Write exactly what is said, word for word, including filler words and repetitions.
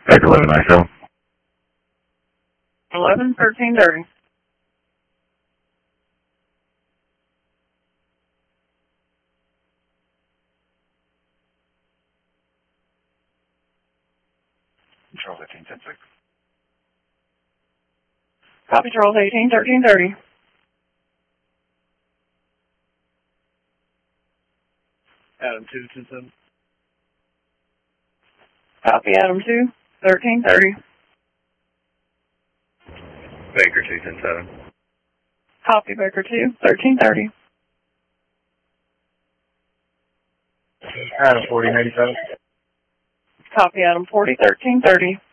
Baker eleven Nashville. eleven thirteen thirty. Charles eighteen ten six. Copy, Charles eighteen thirteen thirty. Adam two ten seven. Copy, Adam two thirteen thirty. Baker two ten seven. Copy, Baker two thirteen thirty. Adam forty eighty seven. Copy, Adam forty thirteen thirty.